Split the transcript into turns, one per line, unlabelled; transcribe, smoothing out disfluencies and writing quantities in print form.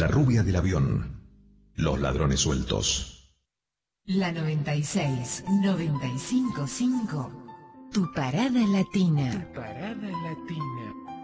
La rubia del avión. Los ladrones sueltos.
La 96, 95.5. Tu parada latina.
Tu parada latina.